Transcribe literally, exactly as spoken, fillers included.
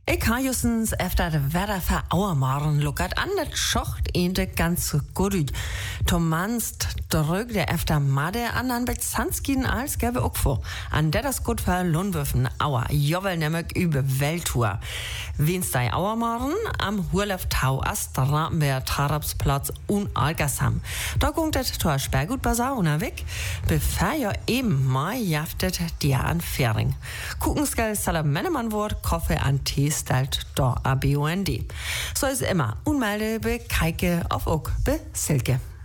Ich habe justens efter det Wetter für Auermaren luckert an, das schocht eente ganz gut. Tomanst drückte efter Made an Bezanskien als gäbe auch vor. An der das gut für Lohnwürfen Auer, jowel nämlich über Welttour. Wenstei Auermaren am Hurlef Tau Ast, Rapenberg, Tarabsplatz und Algersam. Da kommt das Tor Sperrgut Basar unterweg, bevor ja eben mal jaftet dir an Fähring. Kuckenskell Salamannemann Wort, Koffe an Tee stellt da A B O N D. So ist immer unmelde be Keike auf Ock be Silke.